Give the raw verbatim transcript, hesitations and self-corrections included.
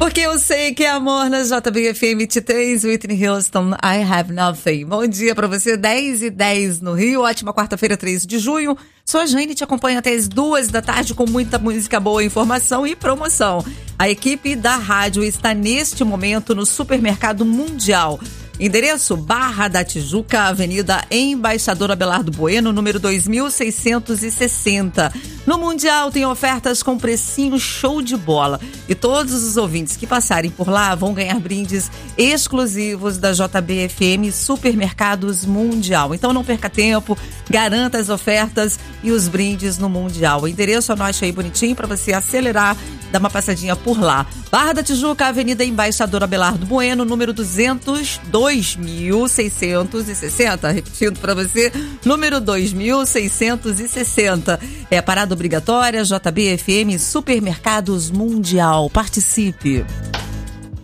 Porque eu sei que é amor na J B F M vinte e três, Whitney Houston, I Have Nothing. Bom dia pra você, dez e dez no Rio, ótima quarta-feira, três de junho. Sou a Jane, te acompanha até as duas da tarde com muita música boa, informação e promoção. A equipe da rádio está neste momento no Supermercado Mundial. Endereço Barra da Tijuca, Avenida Embaixador Abelardo Bueno, número dois mil seiscentos e sessenta. No Mundial tem ofertas com precinho show de bola. E todos os ouvintes que passarem por lá vão ganhar brindes exclusivos da J B F M Supermercados Mundial. Então não perca tempo, garanta as ofertas e os brindes no Mundial. O endereço anote aí bonitinho para você acelerar, dar uma passadinha por lá. Barra da Tijuca, Avenida Embaixador Abelardo Bueno, número duzentos, dois mil seiscentos e sessenta. Repetindo para você, número dois mil seiscentos e sessenta. É a parada obrigatória, J B F M Supermercados Mundial. Participe!